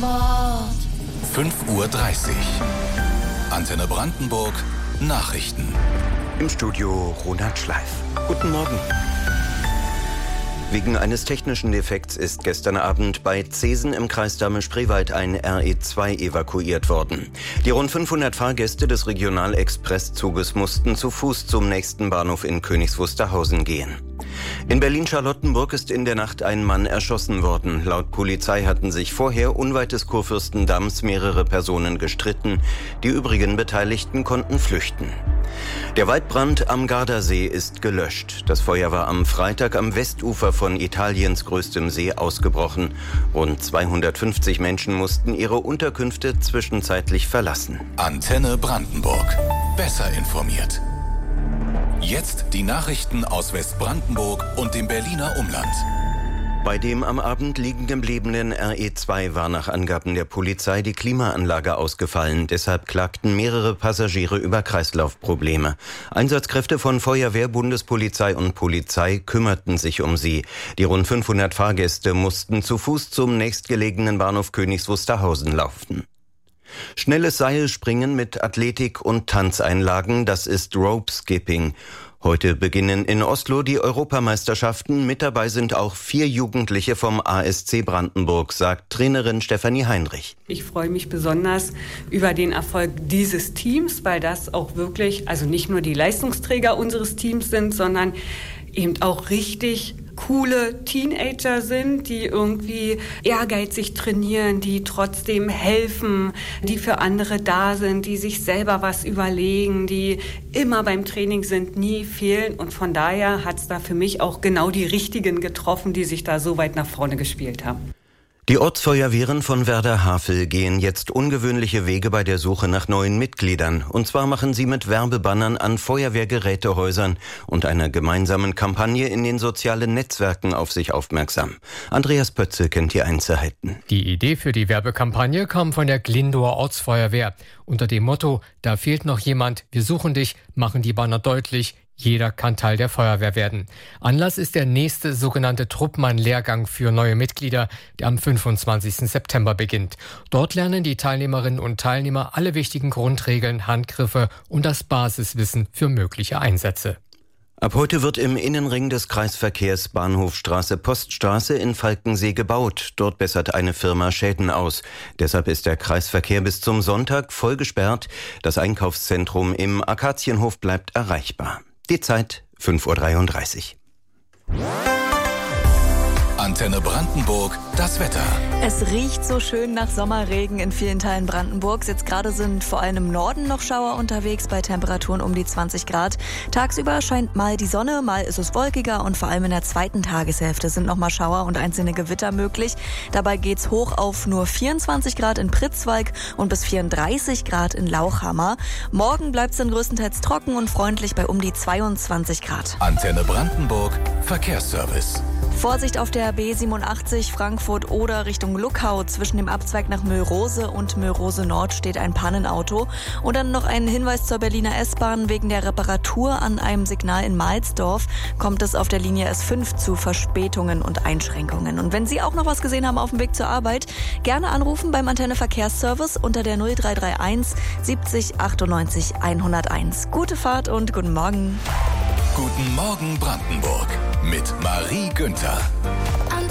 Wort. 5:30 Uhr. Antenne Brandenburg. Nachrichten. Im Studio Ronald Schleif. Guten Morgen. Wegen eines technischen Defekts ist gestern Abend bei Zesen im Kreis Dahme-Spreewald ein RE2 evakuiert worden. Die rund 500 Fahrgäste des Regional-Express-Zuges mussten zu Fuß zum nächsten Bahnhof in Königs Wusterhausen gehen. In Berlin-Charlottenburg ist in der Nacht ein Mann erschossen worden. Laut Polizei hatten sich vorher unweit des Kurfürstendamms mehrere Personen gestritten. Die übrigen Beteiligten konnten flüchten. Der Waldbrand am Gardasee ist gelöscht. Das Feuer war am Freitag am Westufer von Italiens größtem See ausgebrochen. Rund 250 Menschen mussten ihre Unterkünfte zwischenzeitlich verlassen. Antenne Brandenburg. Besser informiert. Jetzt die Nachrichten aus Westbrandenburg und dem Berliner Umland. Bei dem am Abend liegen gebliebenen RE2 war nach Angaben der Polizei die Klimaanlage ausgefallen. Deshalb klagten mehrere Passagiere über Kreislaufprobleme. Einsatzkräfte von Feuerwehr, Bundespolizei und Polizei kümmerten sich um sie. Die rund 500 Fahrgäste mussten zu Fuß zum nächstgelegenen Bahnhof Königs Wusterhausen laufen. Schnelles Seilspringen mit Athletik- und Tanzeinlagen, das ist Rope Skipping. Heute beginnen in Oslo die Europameisterschaften. Mit dabei sind auch 4 Jugendliche vom ASC Brandenburg, sagt Trainerin Stefanie Heinrich. Ich freue mich besonders über den Erfolg dieses Teams, weil das auch wirklich, also nicht nur die Leistungsträger unseres Teams sind, sondern eben auch richtig coole Teenager sind, die irgendwie ehrgeizig trainieren, die trotzdem helfen, die für andere da sind, die sich selber was überlegen, die immer beim Training sind, nie fehlen. Und von daher hat es da für mich auch genau die Richtigen getroffen, die sich da so weit nach vorne gespielt haben. Die Ortsfeuerwehren von Werder-Havel gehen jetzt ungewöhnliche Wege bei der Suche nach neuen Mitgliedern. Und zwar machen sie mit Werbebannern an Feuerwehrgerätehäusern und einer gemeinsamen Kampagne in den sozialen Netzwerken auf sich aufmerksam. Andreas Pötze kennt die Einzelheiten. Die Idee für die Werbekampagne kam von der Glindower Ortsfeuerwehr. Unter dem Motto, da fehlt noch jemand, wir suchen dich, machen die Banner deutlich, jeder kann Teil der Feuerwehr werden. Anlass ist der nächste sogenannte Truppmann-Lehrgang für neue Mitglieder, der am 25. September beginnt. Dort lernen die Teilnehmerinnen und Teilnehmer alle wichtigen Grundregeln, Handgriffe und das Basiswissen für mögliche Einsätze. Ab heute wird im Innenring des Kreisverkehrs Bahnhofstraße-Poststraße in Falkensee gebaut. Dort bessert eine Firma Schäden aus. Deshalb ist der Kreisverkehr bis zum Sonntag voll gesperrt. Das Einkaufszentrum im Akazienhof bleibt erreichbar. Die Zeit 5:33 Uhr. Antenne Brandenburg, das Wetter. Es riecht so schön nach Sommerregen in vielen Teilen Brandenburgs. Jetzt gerade sind vor allem im Norden noch Schauer unterwegs bei Temperaturen um die 20 Grad. Tagsüber scheint mal die Sonne, mal ist es wolkiger und vor allem in der zweiten Tageshälfte sind noch mal Schauer und einzelne Gewitter möglich. Dabei geht's hoch auf nur 24 Grad in Pritzwalk und bis 34 Grad in Lauchhammer. Morgen bleibt es dann größtenteils trocken und freundlich bei um die 22 Grad. Antenne Brandenburg, Verkehrsservice. Vorsicht auf der B87 Frankfurt-Oder Richtung Luckau. Zwischen dem Abzweig nach Mölrose und Mölrose Nord steht ein Pannenauto. Und dann noch ein Hinweis zur Berliner S-Bahn. Wegen der Reparatur an einem Signal in Mahlsdorf kommt es auf der Linie S5 zu Verspätungen und Einschränkungen. Und wenn Sie auch noch was gesehen haben auf dem Weg zur Arbeit, gerne anrufen beim Antenne Verkehrsservice unter der 0331 70 98 101. Gute Fahrt und guten Morgen. Guten Morgen Brandenburg mit Marie Günther.